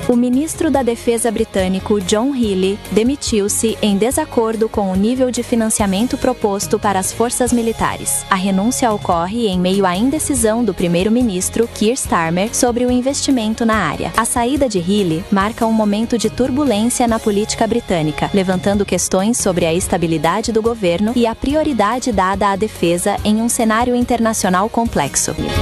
O ministro da Defesa britânico John Healey demitiu-se em desacordo com o nível de financiamento proposto para as forças militares. A renúncia ocorre em meio à indecisão do primeiro-ministro Keir Starmer sobre o investimento na área. A saída de Healey marca um momento de turbulência na política britânica, levantando questões sobre a estabilidade do governo e a prioridade dada à defesa em um cenário internacional complexo.